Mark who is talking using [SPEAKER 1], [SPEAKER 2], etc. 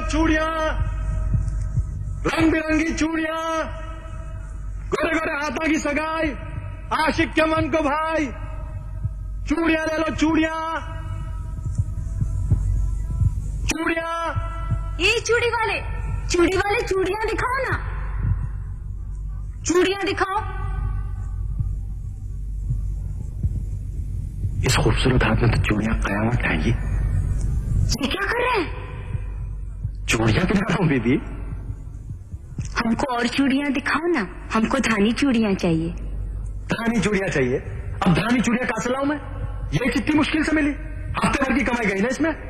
[SPEAKER 1] चूड़ियां, रंग बिरंगी चूड़ियां, गोरे गोरे हाथों की सगाई, आशिक के मन को भाई, चूड़ियां ले लो चूड़ियां, चूड़ियां।
[SPEAKER 2] ये चूड़ी वाले चूड़ियां दिखाओ ना, चूड़ियां दिखाओ।
[SPEAKER 1] इस खूबसूरत हाथ में तो चूड़ियां कयामत आएंगी।
[SPEAKER 2] ये क्या कर रहे हैं?
[SPEAKER 1] चूड़ियां दिखा रहा हूं दीदी।
[SPEAKER 2] हमको और चूड़ियां दिखाओ ना, हमको धानी चूड़ियां चाहिए।
[SPEAKER 1] धानी चूड़ियां चाहिए? अब धानी चूड़ियां कहां से लाऊं मैं? ये कितनी मुश्किल से मिली, हफ्ते भर की कमाई गई ना इसमें।